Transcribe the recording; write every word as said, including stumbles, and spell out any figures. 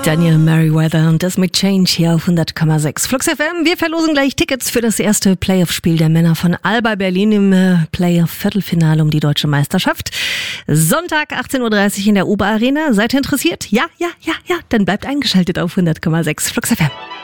Daniel Merriweather und das mit Change hier auf hundert Komma sechs. Flux F M, wir verlosen gleich Tickets für das erste Playoff-Spiel der Männer von Alba Berlin im äh, Playoff-Viertelfinale um die deutsche Meisterschaft. Sonntag achtzehn Uhr dreißig in der U B A Arena. Seid ihr interessiert? Ja, ja, ja, ja. Dann bleibt eingeschaltet auf hundert Komma sechs Flux F M.